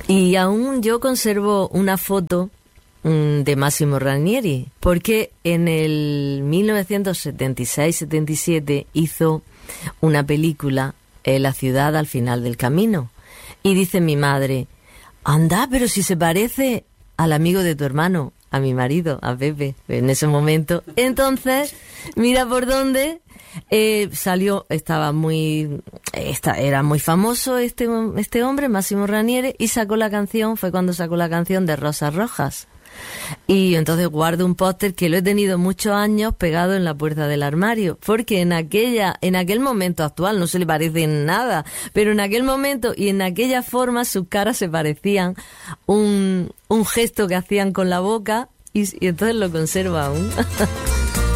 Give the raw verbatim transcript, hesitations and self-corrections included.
Y aún yo conservo una foto mm, de Massimo Ranieri, porque en el mil novecientos setenta y seis setenta y siete hizo una película, eh, La ciudad al final del camino. Y dice mi madre, anda, pero si se parece al amigo de tu hermano, a mi marido, a Pepe, en ese momento. Entonces, mira por dónde eh, salió, estaba muy, esta, era muy famoso este, este hombre, Massimo Ranieri, y sacó la canción, fue cuando sacó la canción de Rosas Rojas. Y entonces guardo un póster que lo he tenido muchos años pegado en la puerta del armario, porque en aquella, en aquel momento actual no se le parece en nada, pero en aquel momento y en aquella forma sus caras se parecían, un, un gesto que hacían con la boca, y, y entonces lo conservo aún.